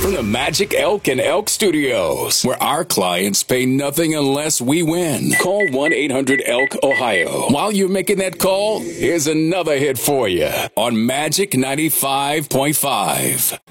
from the Magic Elk and Elk Studios, where our clients pay nothing unless we win. Call 1-800-ELK-OHIO. While you're making that call, here's another hit for you on Magic 95.5.